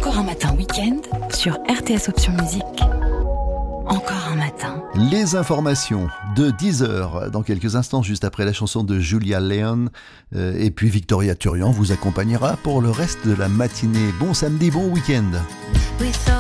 Encore un matin week-end sur RTS Option Musique. Encore un matin. Les informations de 10h dans quelques instants, juste après la chanson de Julia Leon. Et puis Victoria Turian vous accompagnera pour le reste de la matinée. Bon samedi, bon week-end.